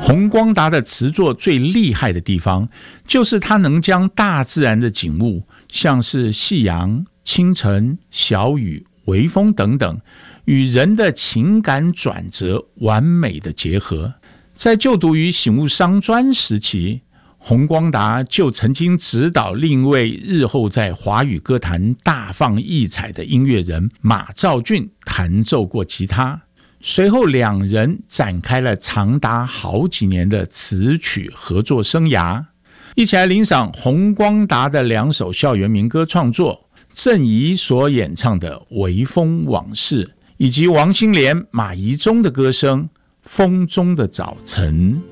洪光达的词作最厉害的地方，就是他能将大自然的景物，像是夕阳、清晨、小雨、微风等等，与人的情感转折完美的结合。在就读于醒悟商专时期，洪光达就曾经指导另一位日后在华语歌坛大放异彩的音乐人马兆骏弹奏过吉他。随后两人展开了长达好几年的词曲合作生涯。一起来欣赏洪光达的2首校园民歌创作，郑怡所演唱的《微风往事》，以及王心莲、马宜中的歌声《风中的早晨》。